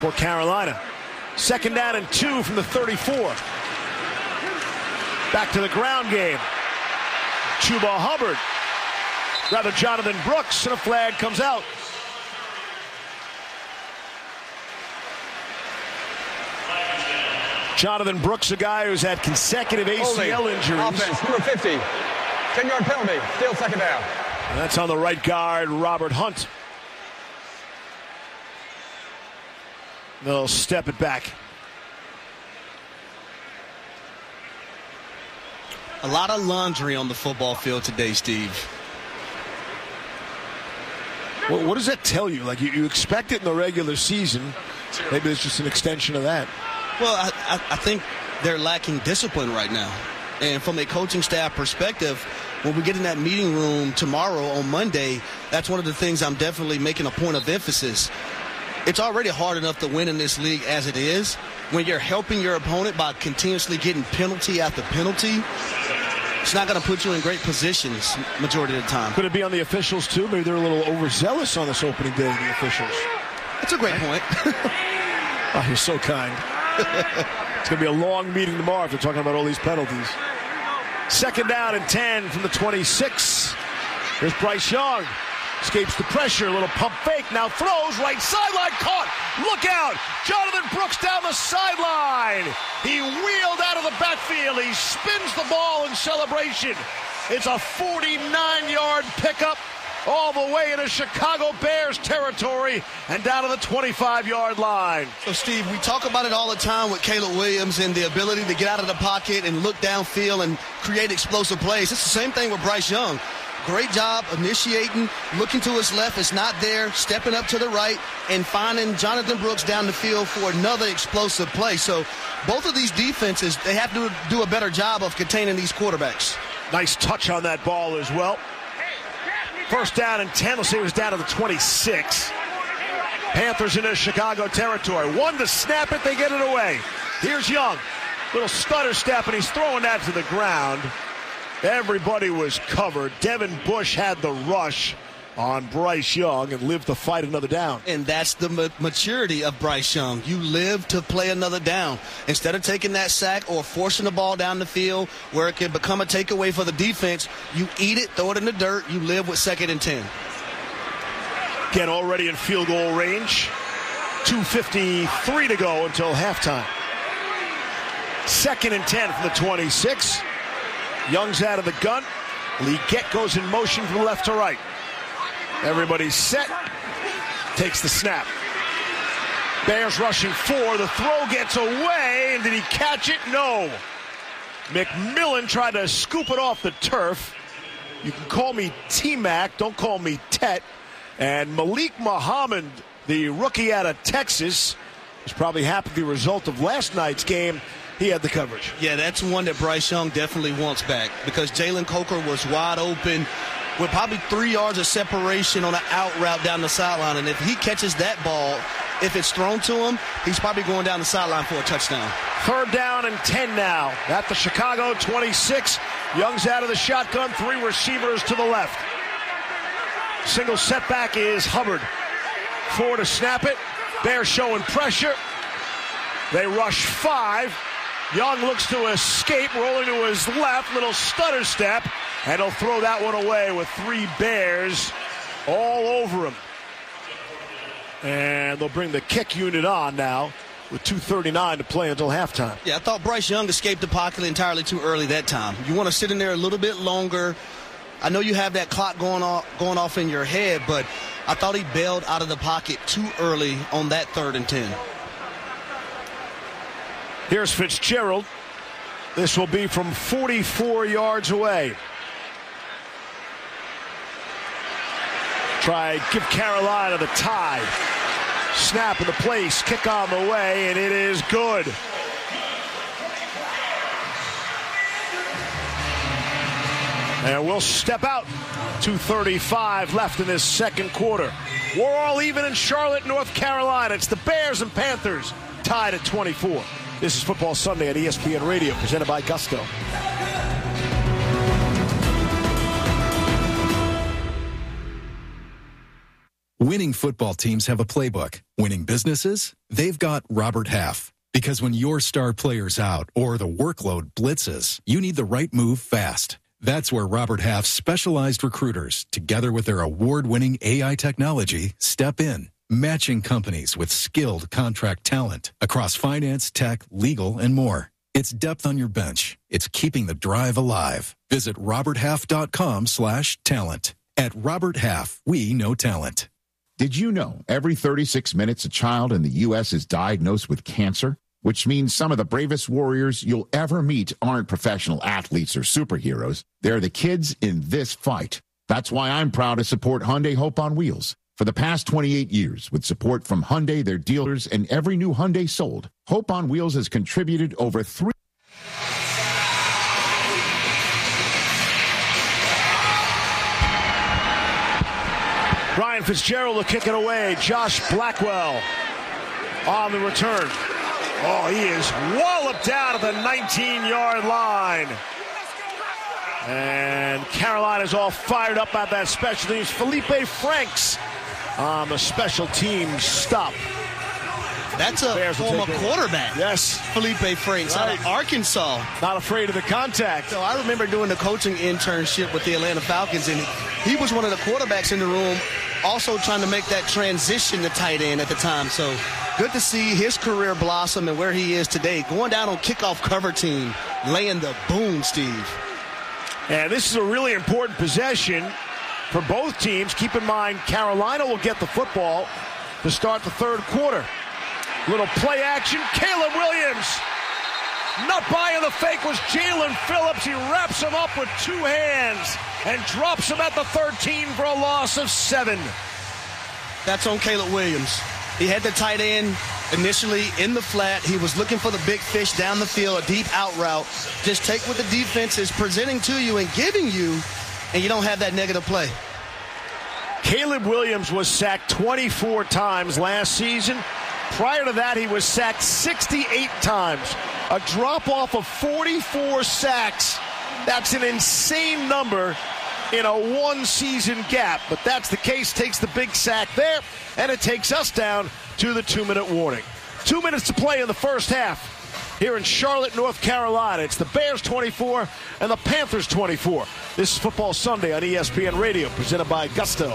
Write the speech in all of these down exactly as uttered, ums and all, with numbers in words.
for Carolina. Second down and two from the thirty-four. Back to the ground game. Chuba Hubbard. Rather, Jonathan Brooks, and a flag comes out. Jonathan Brooks, a guy who's had consecutive A C L injuries. Offense, number fifty. ten-yard penalty. Still second down. And that's on the right guard, Robert Hunt. They'll step it back. A lot of laundry on the football field today, Steve. Well, what does that tell you? Like, you, you expect it in the regular season. Maybe it's just an extension of that. Well, I, I, I think they're lacking discipline right now. And from a coaching staff perspective, when we get in that meeting room tomorrow on Monday, that's one of the things I'm definitely making a point of emphasis. It's already hard enough to win in this league as it is. When you're helping your opponent by continuously getting penalty after penalty, it's not going to put you in great positions majority of the time. Could it be on the officials, too? Maybe they're a little overzealous on this opening day, the officials. That's a great point. Oh, you're so kind. It's going to be a long meeting tomorrow if they're talking about all these penalties. Second down and ten from the twenty-six. Here's Bryce Young. Escapes the pressure, a little pump fake, now throws, right sideline, caught, look out, Jonathan Brooks down the sideline. He wheeled out of the backfield, he spins the ball in celebration. It's a forty-nine-yard pickup all the way into Chicago Bears territory and down to the twenty-five-yard line. So, Steve, we talk about it all the time with Caleb Williams and the ability to get out of the pocket and look downfield and create explosive plays. It's the same thing with Bryce Young. Great job initiating, looking to his left, it's not there, stepping up to the right, and finding Jonathan Brooks down the field for another explosive play. So both of these defenses, they have to do a better job of containing these quarterbacks. Nice touch on that ball as well. First down and ten, let's say it was down to the twenty-six. Panthers into Chicago territory. One to snap it, they get it away. Here's Young. Little stutter step, and he's throwing that to the ground. Everybody was covered. Devin Bush had the rush on Bryce Young and lived to fight another down. And that's the ma- maturity of Bryce Young. You live to play another down. Instead of taking that sack or forcing the ball down the field where it can become a takeaway for the defense, you eat it, throw it in the dirt, you live with second and ten. Again, already in field goal range. two fifty-three to go until halftime. Second and ten from the twenty-six. Young's out of the gun. Legette goes in motion from left to right. Everybody's set. Takes the snap. Bears rushing four. The throw gets away. And did he catch it? No. McMillan tried to scoop it off the turf. You can call me T-Mac. Don't call me Tet. And Malik Muhammad, the rookie out of Texas, was probably happy with the result of last night's game. He had the coverage. Yeah, that's one that Bryce Young definitely wants back because Jalen Coker was wide open with probably three yards of separation on an out route down the sideline. And if he catches that ball, if it's thrown to him, he's probably going down the sideline for a touchdown. Third down and ten now at the Chicago twenty-six. Young's out of the shotgun, three receivers to the left. Single setback is Hubbard. Four to snap it. Bears showing pressure. They rush five. Young looks to escape, rolling to his left, little stutter step, and he'll throw that one away with three Bears all over him. And they'll bring the kick unit on now with two thirty-nine to play until halftime. Yeah, I thought Bryce Young escaped the pocket entirely too early that time. You want to sit in there a little bit longer. I know you have that clock going off, going off in your head, but I thought he bailed out of the pocket too early on that third and ten. Here's Fitzgerald. This will be from forty-four yards away. Try give Carolina the tie. Snap in the place, kick on the way, and it is good. And we'll step out. two thirty-five left in this second quarter. We're all even in Charlotte, North Carolina. It's the Bears and Panthers tied at twenty-four. This is Football Sunday at E S P N Radio, presented by Gusto. Winning football teams have a playbook. Winning businesses? They've got Robert Half. Because when your star player's out or the workload blitzes, you need the right move fast. That's where Robert Half's specialized recruiters, together with their award-winning A I technology, step in, matching companies with skilled contract talent across finance, tech, legal, and more. It's depth on your bench. It's keeping the drive alive. Visit roberthalf.com slash talent. At Robert Half, we know talent. Did you know every thirty-six minutes a child in the U S is diagnosed with cancer? Which means some of the bravest warriors you'll ever meet aren't professional athletes or superheroes. They're the kids in this fight. That's why I'm proud to support Hyundai Hope on Wheels. For the past twenty-eight years, with support from Hyundai, their dealers, and every new Hyundai sold, Hope on Wheels has contributed over three... Brian Fitzgerald will kick it away. Josh Blackwell on the return. Oh, he is walloped down at the nineteen-yard line. And Carolina's all fired up at that special teams. Felipe Franks on the special teams stop. That's a Bears former quarterback. Yes. Felipe Franks Right. out of Arkansas. Not afraid of the contact. So I remember doing the coaching internship with the Atlanta Falcons, and he was one of the quarterbacks in the room, also trying to make that transition to tight end at the time. So good to see his career blossom and where he is today. Going down on kickoff cover team, laying the boom, Steve. And this is a really important possession for both teams. Keep in mind, Carolina will get the football to start the third quarter. Little play action. Caleb Williams. Not buying the fake was Jalen Phillips. He wraps him up with two hands and drops him at the thirteen for a loss of seven. That's on Caleb Williams. He had the tight end initially in the flat. He was looking for the big fish down the field, a deep out route. Just take what the defense is presenting to you and giving you, and you don't have that negative play. Caleb Williams was sacked twenty-four times last season. Prior to that, he was sacked sixty-eight times. A drop-off of forty-four sacks. That's an insane number in a one-season gap. But that's the case. Takes the big sack there, and it takes us down to the two-minute warning. Two minutes to play in the first half here in Charlotte, North Carolina. It's the Bears twenty-four and the Panthers twenty-four. This is Football Sunday on E S P N Radio, presented by Gusto.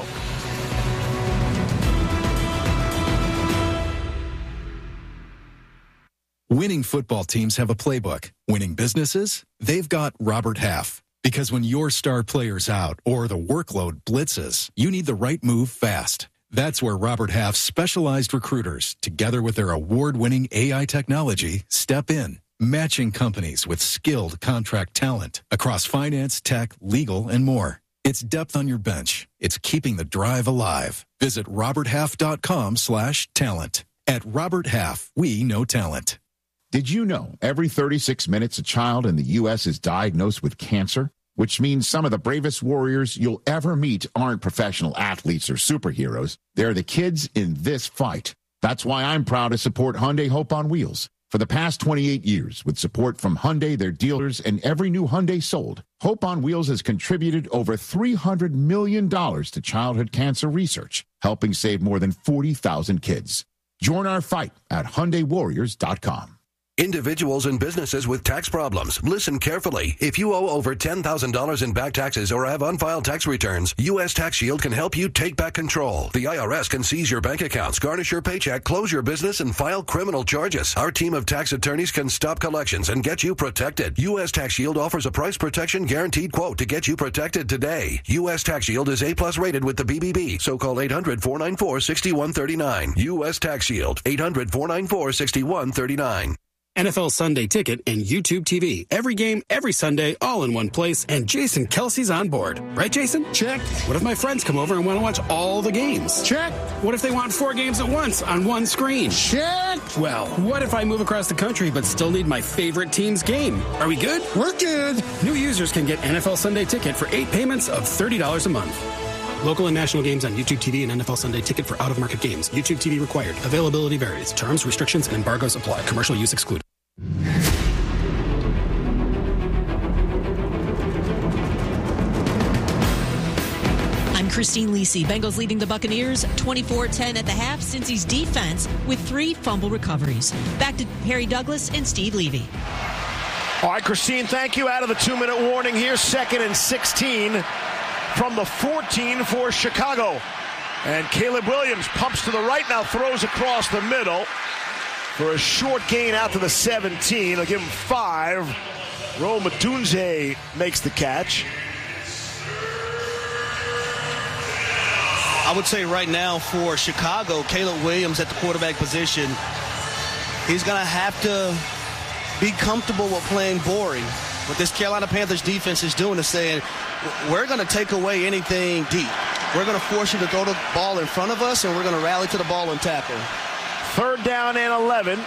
Winning football teams have a playbook. Winning businesses? They've got Robert Half. Because when your star player's out or the workload blitzes, you need the right move fast. That's where Robert Half's specialized recruiters, together with their award-winning A I technology, step in, matching companies with skilled contract talent across finance, tech, legal, and more. It's depth on your bench. It's keeping the drive alive. Visit roberthalf.com slash talent. At Robert Half, we know talent. Did you know every thirty-six minutes a child in the U S is diagnosed with cancer? Which means some of the bravest warriors you'll ever meet aren't professional athletes or superheroes. They're the kids in this fight. That's why I'm proud to support Hyundai Hope on Wheels. For the past twenty-eight years, with support from Hyundai, their dealers, and every new Hyundai sold, Hope on Wheels has contributed over three hundred million dollars to childhood cancer research, helping save more than forty thousand kids. Join our fight at Hyundai Warriors dot com. Individuals and businesses with tax problems, listen carefully. If you owe over ten thousand dollars in back taxes or have unfiled tax returns, U S Tax Shield can help you take back control. The I R S can seize your bank accounts, garnish your paycheck, close your business, and file criminal charges. Our team of tax attorneys can stop collections and get you protected. U S Tax Shield offers a price protection guaranteed quote to get you protected today. U S Tax Shield is A plus rated with the B B B, so call eight hundred, four nine four, six one three nine. U S Tax Shield, eight hundred, four nine four, six one three nine. N F L Sunday Ticket and YouTube T V. Every game, every Sunday, all in one place, and Jason Kelsey's on board. Right, Jason? Check. What if my friends come over and want to watch all the games? Check. What if they want four games at once on one screen? Check. Well, what if I move across the country but still need my favorite team's game? Are we good? We're good. New users can get N F L Sunday Ticket for eight payments of thirty dollars a month. Local and national games on YouTube T V and N F L Sunday Ticket for out-of-market games. YouTube T V required. Availability varies. Terms, restrictions, and embargoes apply. Commercial use excluded. Christine Lisi. Bengals leading the Buccaneers twenty-four ten at the half. Cincy's defense with three fumble recoveries. Back to Harry Douglas and Steve Levy. All right, Christine, thank you. Out of the two-minute warning here, second and sixteen from the fourteen for Chicago. And Caleb Williams pumps to the right, now throws across the middle for a short gain out to the seventeen. They'll give him five. Rome Odunze makes the catch. I would say right now for Chicago, Caleb Williams at the quarterback position, he's going to have to be comfortable with playing boring. What this Carolina Panthers defense is doing is saying, we're going to take away anything deep. We're going to force you to throw the ball in front of us, and we're going to rally to the ball and tackle. Third down and eleven.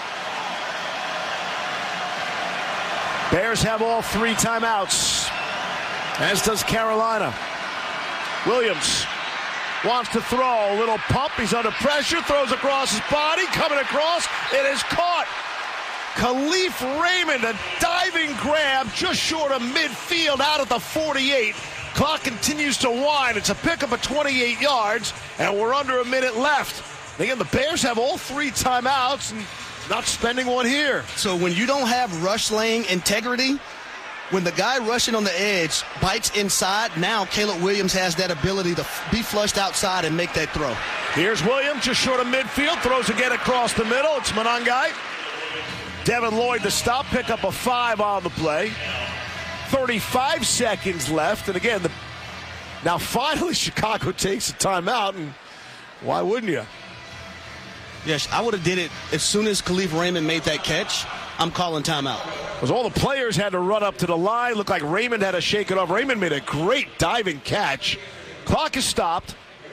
Bears have all three timeouts, as does Carolina. Williams wants to throw. A little pump. He's under pressure. Throws across his body. Coming across. It is caught. Khalif Raymond, a diving grab just short of midfield out at the forty-eight. Clock continues to wind. It's a pickup of twenty-eight yards, and we're under a minute left. Again, the Bears have all three timeouts and not spending one here. So when you don't have rush lane integrity, when the guy rushing on the edge bites inside, now Caleb Williams has that ability to be flushed outside and make that throw. Here's Williams just short of midfield. Throws again across the middle. It's Monangai. Devin Lloyd to stop. Pick up a five on the play. thirty-five seconds left. And again, the, now finally Chicago takes a timeout. And why wouldn't you? Yes, I would have did it as soon as Khalif Raymond made that catch. I'm calling timeout. Because all the players had to run up to the line. Looked like Raymond had to shake it off. Raymond made a great diving catch. Clock is stopped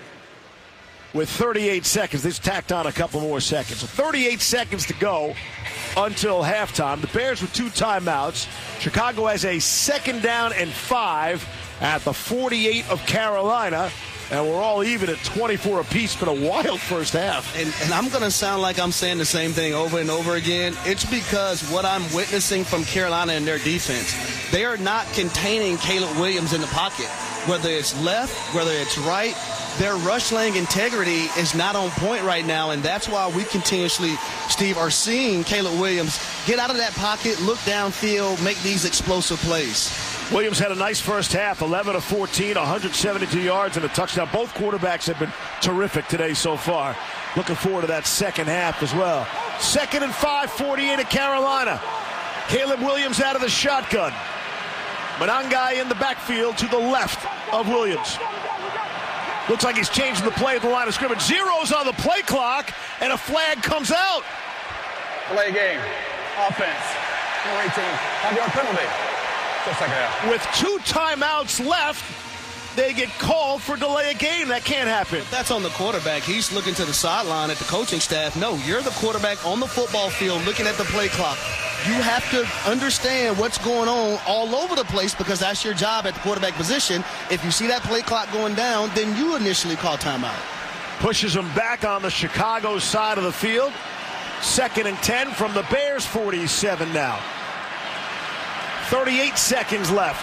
with thirty-eight seconds. They've tacked on a couple more seconds. So thirty-eight seconds to go until halftime. The Bears with two timeouts. Chicago has a second down and five at the forty-eight of Carolina. And we're all even at twenty-four apiece. Been a wild first half. And, and I'm going to sound like I'm saying the same thing over and over again. It's because what I'm witnessing from Carolina and their defense, they are not containing Caleb Williams in the pocket. Whether it's left, whether it's right, their rush lane integrity is not on point right now, and that's why we continuously, Steve, are seeing Caleb Williams get out of that pocket, look downfield, make these explosive plays. Williams had a nice first half, eleven of fourteen, one hundred seventy-two yards and a touchdown. Both quarterbacks have been terrific today so far. Looking forward to that second half as well. Second and five, forty-eight of Carolina. Caleb Williams out of the shotgun. Monangai in the backfield to the left of Williams. Looks like he's changing the play at the line of scrimmage. Zeros on the play clock, and a flag comes out. Play game. Offense. Number eighteen. Five-yard penalty. Second half. With two timeouts left, they get called for delay of game. That can't happen. But that's on the quarterback. He's looking to the sideline at the coaching staff. No, you're the quarterback on the football field looking at the play clock. You have to understand what's going on all over the place because that's your job at the quarterback position. If you see that play clock going down, then you initially call timeout. Pushes them back on the Chicago side of the field. Second and ten from the Bears forty-seven now. thirty-eight seconds left.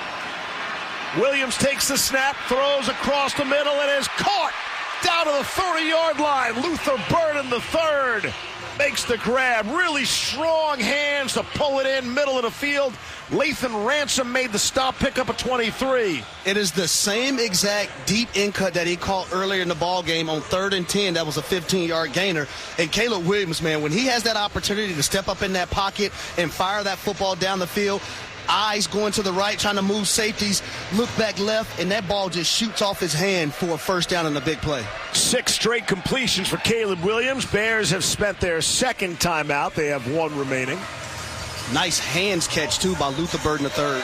Williams takes the snap, throws across the middle, and is caught down to the thirty-yard line. Luther Burden the third makes the grab. Really strong hands to pull it in, middle of the field. Lathan Ransom made the stop, pick up a twenty-three. It is the same exact deep in cut that he caught earlier in the ball game on third and ten. That was a fifteen-yard gainer. And Caleb Williams, man, when he has that opportunity to step up in that pocket and fire that football down the field, eyes going to the right, trying to move safeties, look back left, and that ball just shoots off his hand for a first down and a big play. Six straight completions for Caleb Williams. Bears have spent their second timeout. They have one remaining. Nice hands catch, too, by Luther Burden the third.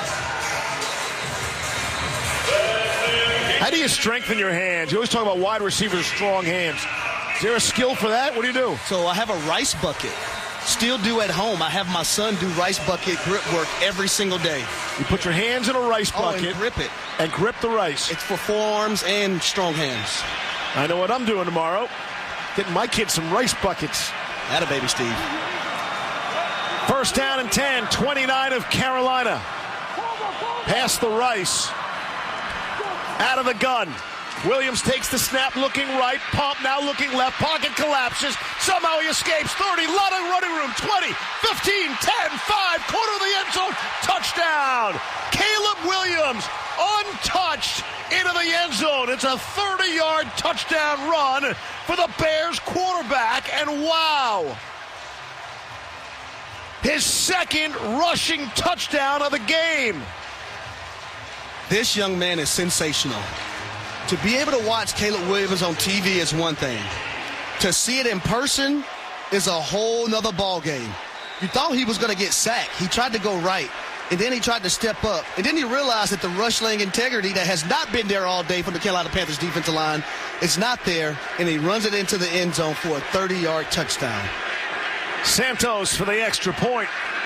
How do you strengthen your hands? You always talk about wide receivers, strong hands. Is there a skill for that? What do you do? So I have a rice bucket. Still do at home. I have my son do rice bucket grip work every single day. You put your hands in a rice bucket. Oh, and grip it. And grip the rice. It's for forearms and strong hands. I know what I'm doing tomorrow. Getting my kids some rice buckets. Atta baby, Steve. First down and ten, twenty-nine of Carolina. Pass the rice. Out of the gun. Williams takes the snap, looking right. Pump now looking left. Pocket collapses. Somehow he escapes. thirty, lot of running room. twenty, fifteen, ten, five, quarter of the end zone. Touchdown. Caleb Williams, untouched, into the end zone. It's a thirty-yard touchdown run for the Bears quarterback. And wow, his second rushing touchdown of the game. This young man is sensational. To be able to watch Caleb Williams on T V is one thing. To see it in person is a whole nother ball game. You thought he was going to get sacked. He tried to go right, and then he tried to step up. And then he realized that the rush lane integrity that has not been there all day from the Carolina Panthers defensive line is not there, and he runs it into the end zone for a thirty-yard touchdown. Santos for the extra point.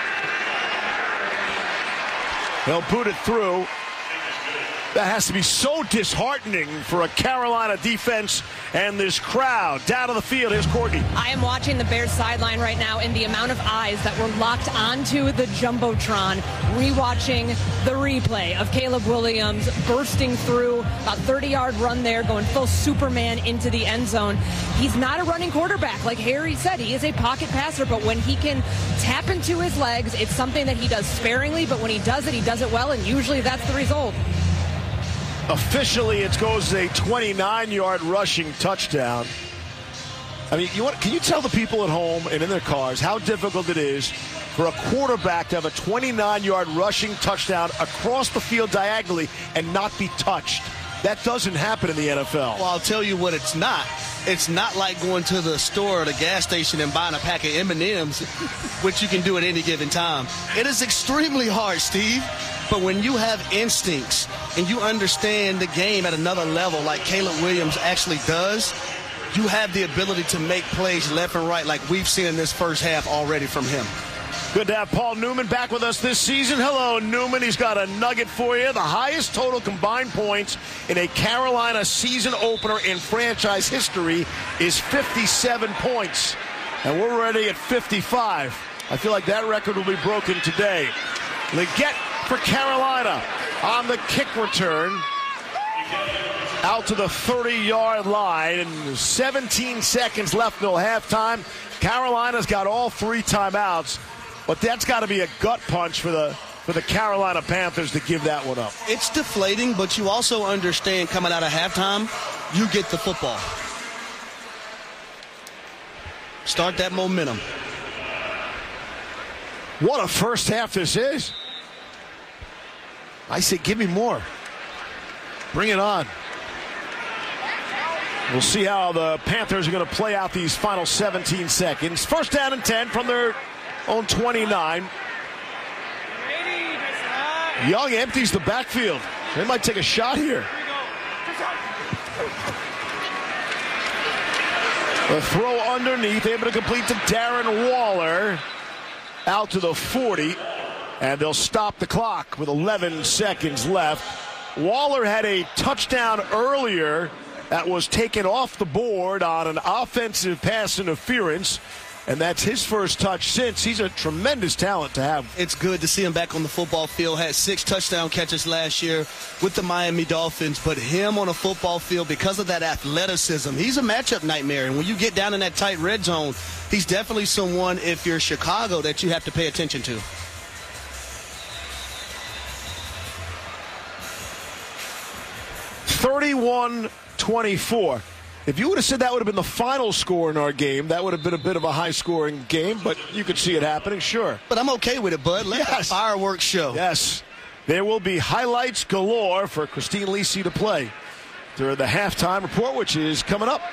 They'll boot it through. That has to be so disheartening for a Carolina defense and this crowd. Down to the field, here's Courtney. I am watching the Bears sideline right now, and the amount of eyes that were locked onto the Jumbotron, rewatching the replay of Caleb Williams bursting through about thirty-yard run there, going full Superman into the end zone. He's not a running quarterback. Like Harry said, he is a pocket passer, but when he can tap into his legs, it's something that he does sparingly, but when he does it, he does it well, and usually that's the result. Officially, it goes a twenty-nine-yard rushing touchdown. I mean, you want, can you tell the people at home and in their cars how difficult it is for a quarterback to have a twenty-nine-yard rushing touchdown across the field diagonally and not be touched? That doesn't happen in the N F L. Well, I'll tell you what it's not. It's not like going to the store or the gas station and buying a pack of M and M's, which you can do at any given time. It is extremely hard, Steve. But when you have instincts and you understand the game at another level like Caleb Williams actually does, you have the ability to make plays left and right like we've seen in this first half already from him. Good to have Paul Newman back with us this season. Hello, Newman. He's got a nugget for you. The highest total combined points in a Carolina season opener in franchise history is fifty-seven points. And we're already at fifty-five. I feel like that record will be broken today. Leggett for Carolina on the kick return. Out to the thirty-yard line, and seventeen seconds left until halftime. Carolina's got all three timeouts, but that's got to be a gut punch for the for the Carolina Panthers to give that one up. It's deflating, but you also understand coming out of halftime, you get the football. Start that momentum. What a first half this is. I say give me more. Bring it on. We'll see how the Panthers are going to play out these final seventeen seconds. First down and ten from their own twenty-nine. Young empties the backfield. They might take a shot here. The throw underneath, able to complete to Darren Waller. Out to the forty. And they'll stop the clock with eleven seconds left. Waller had a touchdown earlier that was taken off the board on an offensive pass interference. And that's his first touch since. He's a tremendous talent to have. It's good to see him back on the football field. Had six touchdown catches last year with the Miami Dolphins. But him on a football field, because of that athleticism, he's a matchup nightmare. And when you get down in that tight red zone, he's definitely someone, if you're Chicago, that you have to pay attention to. thirty-one twenty-four. If you would have said that would have been the final score in our game, that would have been a bit of a high-scoring game, but you could see it happening, sure. But I'm okay with it, bud. Let yes. the fireworks show. Yes. There will be highlights galore for Christine Lisi to play during the halftime report, which is coming up.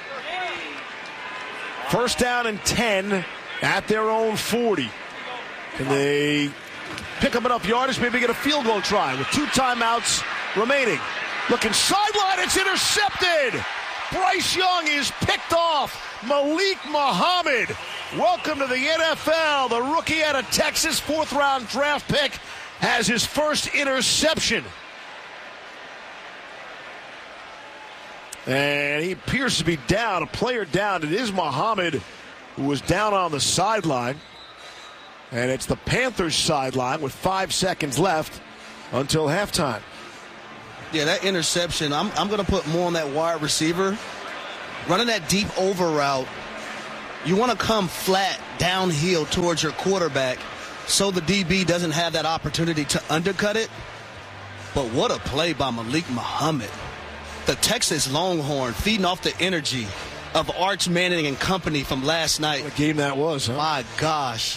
First down and ten at their own forty. Can they pick up enough yardage, maybe get a field goal try with two timeouts remaining? Looking sideline, it's intercepted. Bryce Young is picked off. Malik Muhammad, welcome to the N F L. The rookie out of Texas, fourth round draft pick, has his first interception. And he appears to be down, a player down. It is Muhammad who was down on the sideline. And it's the Panthers sideline with five seconds left until halftime. Yeah, that interception, I'm, I'm going to put more on that wide receiver. Running that deep over route, you want to come flat downhill towards your quarterback so the D B doesn't have that opportunity to undercut it. But what a play by Malik Muhammad. The Texas Longhorn feeding off the energy of Arch Manning and company from last night. What a game that was, huh? My gosh.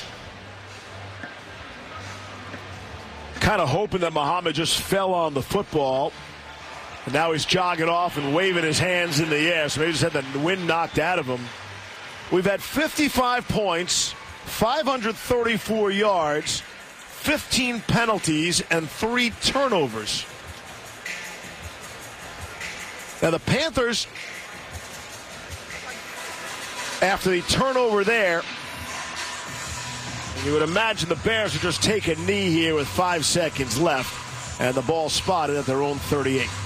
Kind of hoping that Muhammad just fell on the football. And now he's jogging off and waving his hands in the air. So maybe he just had the wind knocked out of him. We've had fifty-five points, five hundred thirty-four yards, fifteen penalties, and three turnovers. Now the Panthers, after the turnover there, you would imagine the Bears would just take a knee here with five seconds left, and the ball spotted at their own thirty-eight.